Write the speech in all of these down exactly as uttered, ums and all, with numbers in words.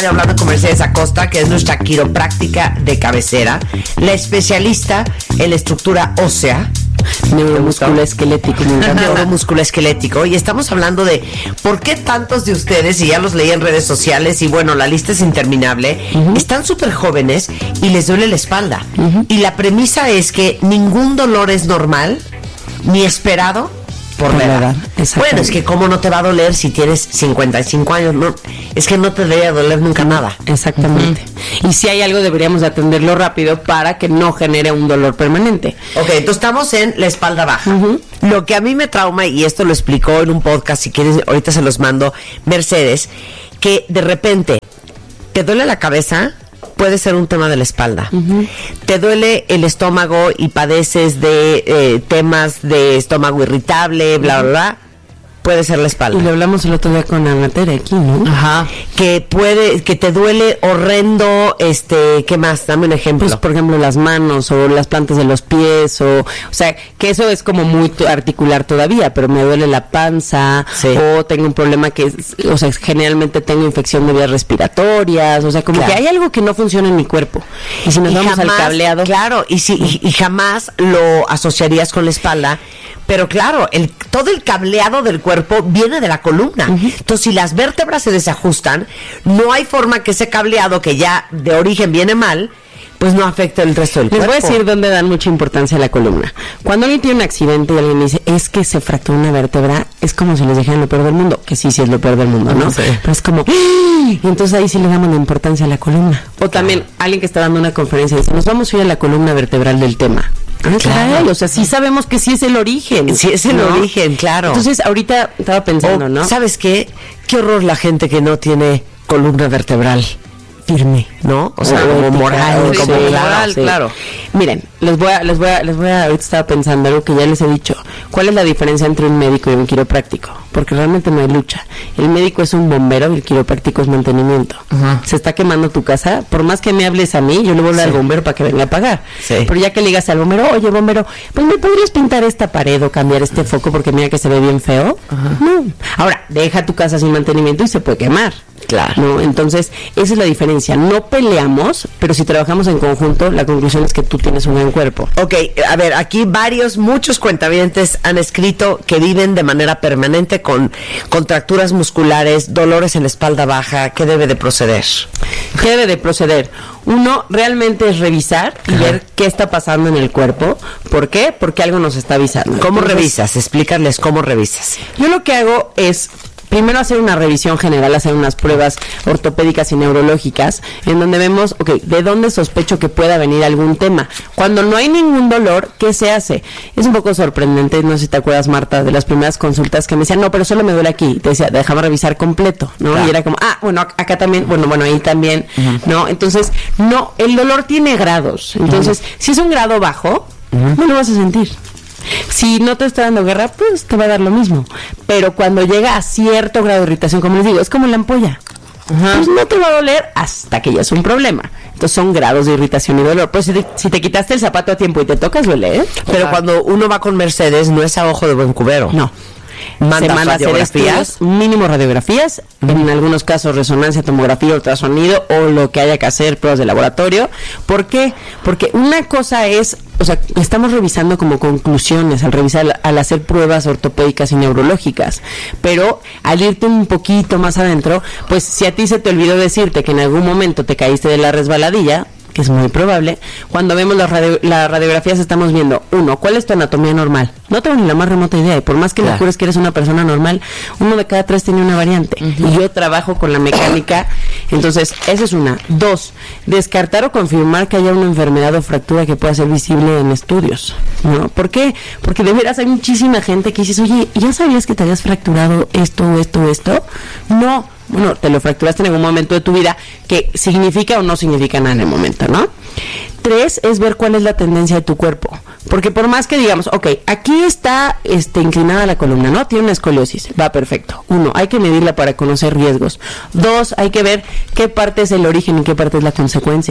radio hablando con Mercedes Acosta, que es nuestra quiropráctica de cabecera, la especialista en la estructura ósea, neuromusculoesquelético, neuromusculoesquelético, y estamos hablando de por qué tantos de ustedes, y ya los leí en redes sociales, y bueno, la lista es interminable, uh-huh. están súper jóvenes y les duele la espalda. Uh-huh. Y la premisa es que ningún dolor es normal ni esperado por la edad. Bueno, es que cómo no te va a doler si tienes cincuenta y cinco años, no, es que no te debería doler nunca nada. Exactamente. Uh-huh. Y si hay algo deberíamos de atenderlo rápido para que no genere un dolor permanente. Ok, entonces estamos en la espalda baja. Uh-huh. Lo que a mí me trauma, y esto lo explicó en un podcast, si quieres ahorita se los mando, Mercedes, que de repente te duele la cabeza, puede ser un tema de la espalda. Uh-huh. Te duele el estómago y padeces de eh, temas de estómago irritable, bla, uh-huh. bla, bla. Puede ser la espalda. Y lo hablamos el otro día con la materia aquí, ¿no? Ajá. Que puede, que te duele horrendo, este, ¿qué más? Dame un ejemplo. Pues, por ejemplo, las manos o las plantas de los pies o, o sea, que eso es como muy t- articular todavía, pero me duele la panza, sí. o tengo un problema que, es, o sea, generalmente tengo infección de vías respiratorias, o sea, como claro. que hay algo que no funciona en mi cuerpo. Y si nos y vamos jamás, al cableado. Claro, y si, y, y jamás lo asociarías con la espalda. Pero claro, el, todo el cableado del cuerpo viene de la columna. Uh-huh. Entonces, si las vértebras se desajustan, no hay forma que ese cableado, que ya de origen viene mal, pues no afecte el resto del Les cuerpo. Les voy a decir dónde dan mucha importancia a la columna. Cuando alguien tiene un accidente y alguien dice, es que se fracturó una vértebra, es como si les dijeran lo peor del mundo, que sí, sí es lo peor del mundo, ¿no? Sí. Pero es como, ¡ah! Y entonces ahí sí le damos la importancia a la columna. O también claro. alguien que está dando una conferencia dice, nos vamos a ir a la columna vertebral del tema. Ah, claro. claro, o sea, sí sabemos que sí es el origen. Sí es el ¿no? origen, claro. Entonces, ahorita estaba pensando, o, ¿no? ¿Sabes qué? Qué horror la gente que no tiene columna vertebral firme, ¿no? O sea, o como moral, sí, como sí, claro, sí. claro. Miren, les voy a, les voy a, les voy a, ahorita estaba pensando algo que ya les he dicho. ¿Cuál es la diferencia entre un médico y un quiropráctico? Porque realmente no hay lucha. El médico es un bombero y el quiropráctico es mantenimiento. Uh-huh. Se está quemando tu casa, por más que me hables a mí, yo le voy a hablar sí. al bombero para que venga a pagar. Sí. Pero ya que le digas al bombero, oye bombero, pues me podrías pintar esta pared o cambiar este foco porque mira que se ve bien feo. Uh-huh. No. Ahora, deja tu casa sin mantenimiento y se puede quemar. Claro. ¿No? Entonces, esa es la diferencia. No peleamos, pero si trabajamos en conjunto, la conclusión es que tú tienes un buen cuerpo. Ok, a ver, aquí varios, muchos cuentavientes han escrito que viven de manera permanente con contracturas musculares, dolores en la espalda baja. ¿Qué debe de proceder? ¿Qué debe de proceder? Uno, realmente es revisar y Ajá. ver qué está pasando en el cuerpo. ¿Por qué? Porque algo nos está avisando. ¿Cómo Entonces, revisas? Explícales cómo revisas. Yo lo que hago es primero hacer una revisión general, hacer unas pruebas ortopédicas y neurológicas, en donde vemos, ok, ¿de dónde sospecho que pueda venir algún tema? Cuando no hay ningún dolor, ¿qué se hace? Es un poco sorprendente, no sé si te acuerdas, Marta, de las primeras consultas que me decían, no, pero solo me duele aquí. Te decía, déjame revisar completo, ¿no? Claro. Y era como, ah, bueno, acá también, bueno, bueno, ahí también, uh-huh. ¿no? Entonces, no, el dolor tiene grados. Entonces, uh-huh. si es un grado bajo, uh-huh. no lo vas a sentir. Si no te está dando guerra, pues te va a dar lo mismo. Pero cuando llega a cierto grado de irritación, como les digo, es como la ampolla. Ajá. Pues no te va a doler hasta que ya es un problema. Entonces son grados de irritación y dolor. Pues si te, si te quitaste el zapato a tiempo y te tocas, duele, ¿eh? Pero Ajá. cuando uno va con Mercedes, no es a ojo de buen cubero. No. Manda se manda a hacer estudios, mínimo radiografías, uh-huh. en algunos casos resonancia, tomografía, ultrasonido o lo que haya que hacer, pruebas de laboratorio. ¿Por qué? Porque una cosa es, o sea, estamos revisando como conclusiones al revisar, al hacer pruebas ortopédicas y neurológicas, pero al irte un poquito más adentro, pues si a ti se te olvidó decirte que en algún momento te caíste de la resbaladilla, que es muy probable, cuando vemos las radio, las radiografías estamos viendo, uno, ¿cuál es tu anatomía normal? No tengo ni la más remota idea, y por más que claro. me jures que eres una persona normal, uno de cada tres tiene una variante, uh-huh. y yo trabajo con la mecánica, entonces, esa es una. Dos, descartar o confirmar que haya una enfermedad o fractura que pueda ser visible en estudios, ¿no? ¿Por qué? Porque de veras hay muchísima gente que dices, oye, ¿ya sabías que te habías fracturado esto, esto, esto? No. Bueno, te lo fracturaste en algún momento de tu vida, que significa o no significa nada en el momento, ¿no? Tres, es ver cuál es la tendencia de tu cuerpo. Porque por más que digamos, ok, aquí está este, inclinada la columna, ¿no? Tiene una escoliosis, va perfecto. Uno, hay que medirla para conocer riesgos. Dos, hay que ver qué parte es el origen y qué parte es la consecuencia.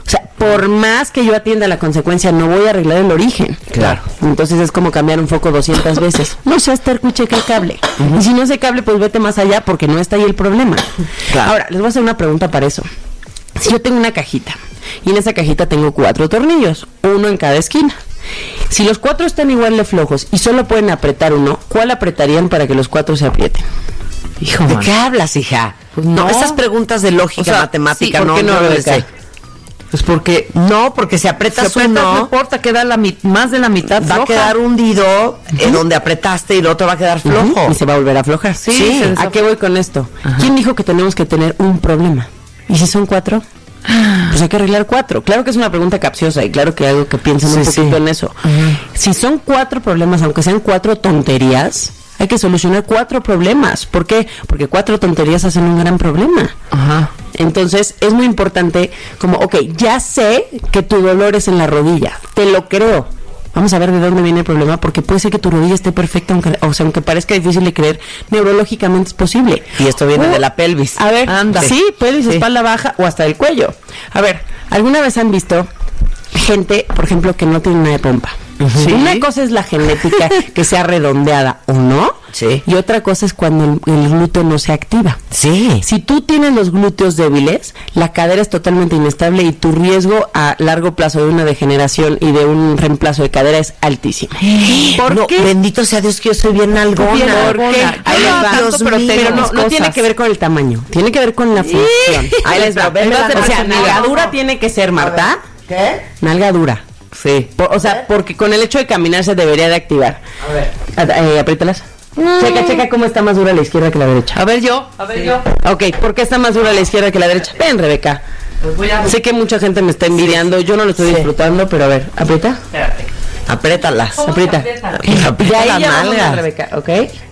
O sea, por más que yo atienda la consecuencia, no voy a arreglar el origen. Claro. Entonces es como cambiar un foco doscientas veces. No seas terco y checa el cable. Uh-huh. Y si no es el cable, pues vete más allá porque no está ahí el problema. Claro. Ahora, les voy a hacer una pregunta para eso. Si yo tengo una cajita y en esa cajita tengo cuatro tornillos, uno en cada esquina. Si los cuatro están igual de flojos y solo pueden apretar uno, ¿cuál apretarían para que los cuatro se aprieten? Hijo, ¿de man. qué hablas, hija? Pues no. no, esas preguntas de lógica, o sea, matemática, sí, no, ¿por qué no, no debe ser? Pues porque no, porque si apretas si apretas, uno, no importa, queda la mit- más de la mitad va floja. a quedar hundido uh-huh. en donde apretaste y el otro va a quedar flojo. Uh-huh. Y se va a volver a aflojar. Sí. sí. ¿A qué voy con esto? Ajá. ¿Quién dijo que tenemos que tener un problema? ¿Y si son cuatro? Pues hay que arreglar cuatro. Claro que es una pregunta capciosa y claro que algo que piensen sí, un poquito sí. en eso. Uh-huh. Si son cuatro problemas, aunque sean cuatro tonterías, hay que solucionar cuatro problemas. ¿Por qué? Porque cuatro tonterías hacen un gran problema. Ajá. Entonces es muy importante como, ok, ya sé que tu dolor es en la rodilla, te lo creo. Vamos a ver de dónde viene el problema, porque puede ser que tu rodilla esté perfecta, aunque, o sea, aunque parezca difícil de creer, neurológicamente es posible. Y esto viene uh, de la pelvis. A ver, anda. Sí, pelvis, sí. espalda baja o hasta el cuello. A ver, ¿alguna vez han visto gente, por ejemplo, que no tiene una de pompa? Uh-huh. ¿Sí? Una cosa es la genética, que sea redondeada o no, sí. y otra cosa es cuando el, el glúteo no se activa. Sí. Si tú tienes los glúteos débiles, la cadera es totalmente inestable y tu riesgo a largo plazo de una degeneración y de un reemplazo de cadera es altísimo. ¿Por no, qué? Bendito sea Dios que yo soy bien algona. Bien algona. Ahí les va. Tanto, pero, pero no, no tiene que ver con el tamaño, tiene que ver con la función. Ahí les va. O sea, nalgadura tiene que ser, Marta. ¿Qué? Nalgadura. Sí. Por, o sea, porque con el hecho de caminar se debería de activar. A ver. A, eh, apriétalas. Mm. Checa, checa cómo está más dura la izquierda que la derecha. A ver yo, a ver sí. yo. Ok, ¿por qué está más dura la izquierda que la derecha? Ven, Rebeca. Pues voy a... Sé que mucha gente me está envidiando, yo no lo estoy sí. disfrutando, pero a ver, aprieta. Espérate. Apriétalas. Aprieta. Aprieta la nalga, Rebeca, ¿ok?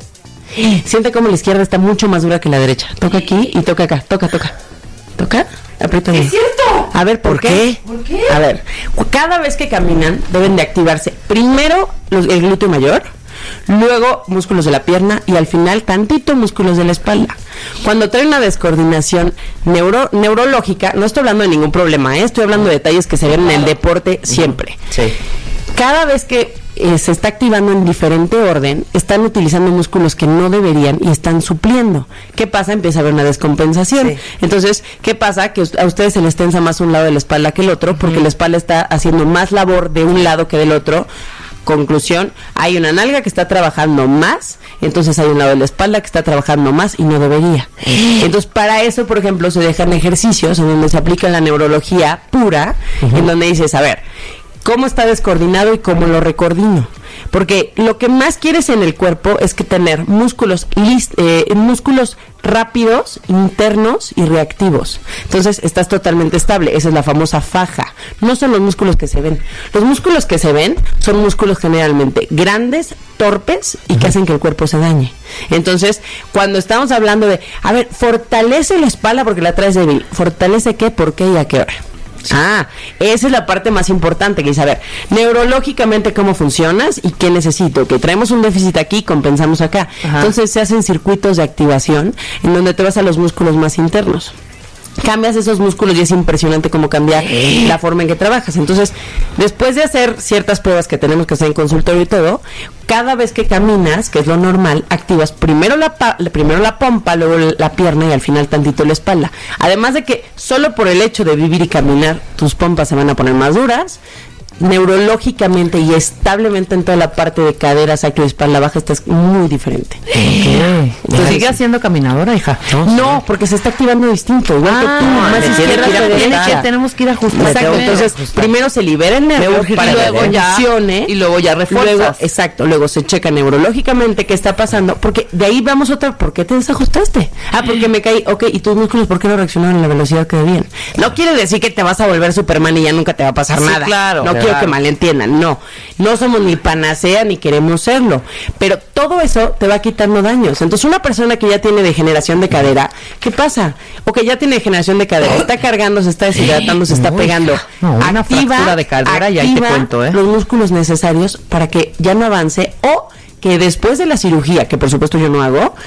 Siente como la izquierda está mucho más dura que la derecha. Toca aquí y toca acá. Toca, toca. Toca. Aprieta bien. ¿Es cierto? A ver, ¿por, ¿Por qué? qué? ¿Por qué? A ver, cada vez que caminan deben de activarse primero los, el glúteo mayor, luego músculos de la pierna y al final tantito músculos de la espalda. Cuando trae una descoordinación neuro, neurológica, no estoy hablando de ningún problema, ¿eh? Estoy hablando de detalles que se ven en el deporte siempre. Sí. Cada vez que eh, se está activando en diferente orden, están utilizando músculos que no deberían y están supliendo. ¿Qué pasa? Empieza a haber una descompensación. Sí. Entonces, ¿qué pasa? Que a ustedes se les tensa más un lado de la espalda que el otro, porque uh-huh. la espalda está haciendo más labor de un lado que del otro. Conclusión, hay una nalga que está trabajando más, entonces hay un lado de la espalda que está trabajando más y no debería. Entonces, para eso, por ejemplo, se dejan ejercicios en donde se aplica la neurología pura, uh-huh. en donde dices, a ver, ¿cómo está descoordinado y cómo lo recoordino? Porque lo que más quieres en el cuerpo es que tener músculos list, eh, músculos rápidos, internos y reactivos. Entonces estás totalmente estable. Esa es la famosa faja. No son los músculos que se ven. Los músculos que se ven son músculos generalmente grandes, torpes y que hacen que el cuerpo se dañe. Entonces, cuando estamos hablando de, a ver, fortalece la espalda porque la traes débil. ¿Fortalece qué, por qué y a qué hora? Sí. Ah, esa es la parte más importante, que dice, a ver, neurológicamente cómo funcionas y qué necesito, que traemos un déficit aquí, compensamos acá. Ajá. Entonces se hacen circuitos de activación en donde te vas a los músculos más internos. Cambias esos músculos y es impresionante cómo cambia eh. la forma en que trabajas. Entonces, después de hacer ciertas pruebas que tenemos que hacer en consultorio y todo, cada vez que caminas, que es lo normal, activas primero la, pa- primero la pompa, luego la pierna y al final tantito la espalda. Además de que solo por el hecho de vivir y caminar, tus pompas se van a poner más duras. Neurológicamente y establemente en toda la parte de cadera, sacro y espalda baja estás muy diferente. Okay. Entonces, ¿sigue haciendo caminadora, hija? No, no sí. porque se está activando distinto, igual ah, que tú, más izquierda que derecha. Que tenemos que ir ajustando. Exacto, entonces primero se libera el nervio para que luego ya funcione y luego ya refuerzas. Luego, exacto, luego se checa neurológicamente qué está pasando, porque de ahí vamos otra, ¿por qué te desajustaste? Ah, porque me caí, ok, ¿y tus músculos por qué no reaccionaron a la velocidad que debían? No quiere decir que te vas a volver Superman y ya nunca te va a pasar sí, nada. Claro, no claro. quiero que malentiendan, no, no somos ni panacea ni queremos serlo, pero todo eso te va quitando daños. Entonces una persona que ya tiene degeneración de cadera, ¿qué pasa? O que ya tiene degeneración de cadera, está cargando, se está deshidratando, se está pegando, no, una activa, fractura de cadera y ahí te cuento, ¿eh? los músculos necesarios para que ya no avance o que después de la cirugía, que por supuesto yo no hago,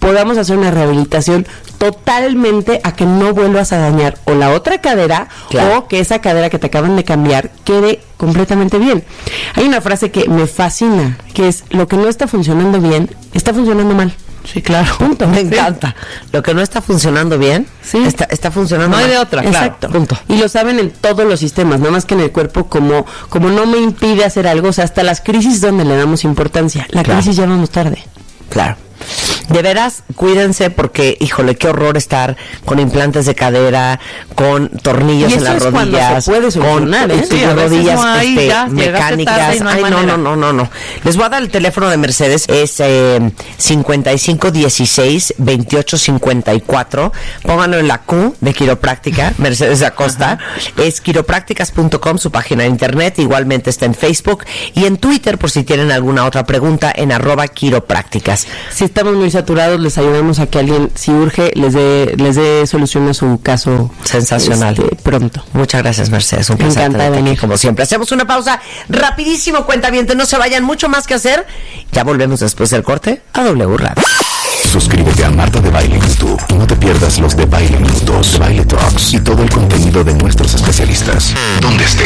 podamos hacer una rehabilitación totalmente a que no vuelvas a dañar o la otra cadera, claro, o que esa cadera que te acaban de cambiar quede completamente bien. Hay una frase que me fascina, que es: lo que no está funcionando bien, está funcionando mal. Sí, claro. Punto. Me sí. encanta. Lo que no está funcionando bien, sí, está, está funcionando no mal. hay de otra, exacto. Claro. Punto. Y lo saben en todos los sistemas, nada más que en el cuerpo, como, como no me impide hacer algo, o sea, hasta las crisis donde le damos importancia. La claro. crisis ya vamos tarde. Claro. De veras, cuídense porque, híjole, qué horror estar con implantes de cadera, con tornillos en las es rodillas, se puede con ¿eh? sí, rodillas no hay, este, ya, mecánicas. No Ay, no, no, no, no, no. Les voy a dar el teléfono de Mercedes, es eh, cincuenta y cinco dieciséis veintiocho cincuenta y cuatro. Pónganlo en la Q de Quiropráctica, Mercedes Acosta. Ajá. Es quiroprácticas punto com, su página de internet. Igualmente está en Facebook y en Twitter, por si tienen alguna otra pregunta, en arroba quiroprácticas. Si estamos muy saturados, les ayudamos a que alguien, si urge, les dé les dé solución a su caso. Sensacional. Este, pronto. Muchas gracias, Mercedes. Un placer tenerte aquí, como siempre. Hacemos una pausa rapidísimo, cuentavientes, no se vayan, mucho más que hacer. Ya volvemos después del corte a W Radio. Suscríbete a Marta de Baile en YouTube y no te pierdas los de Baile Minutos, Baile Talks y todo el contenido de nuestros especialistas. Donde estés.